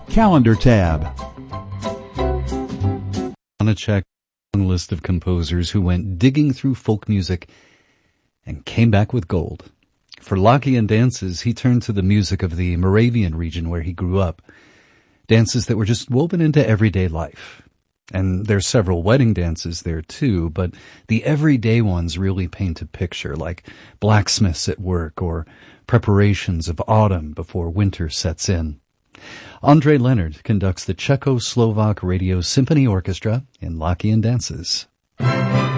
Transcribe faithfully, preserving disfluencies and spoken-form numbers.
Calendar tab. Janáček, a long list of composers who went digging through folk music and came back with gold. For Lockean dances, he turned to the music of the Moravian region where he grew up. Dances that were just woven into everyday life. And there's several wedding dances there too, but the everyday ones really paint a picture, like blacksmiths at work or preparations of autumn before winter sets in. Andre Leonard conducts the Czechoslovak Radio Symphony Orchestra in Lockean dances.